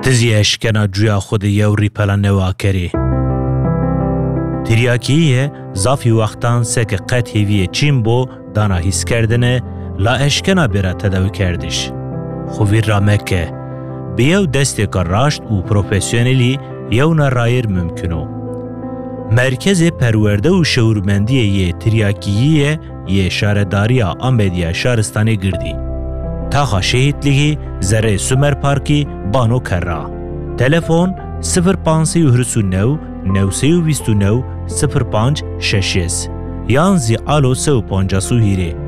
Tizî eşkena cuya xwe di yewrî pela newakirê. Tiryakiyê zafî wextan seke qet hêviyê Çîn bo dana hîskerdanê la eşkena bêra tedewîkerdîş. Xwe vî rameke. Bi yew destêka raşt û profesyonelî yewna rayêr mümkün o. Merkezê Perwerde û Şewirmendiyê yê Tiryakiyê yê Şaredariya Amediya Şaristanê girdî. Taxa şehîtligî Zerê Sümer Parkî bano kerra. Telefon 0529 929 05 6 yan zî alo 350 hîrê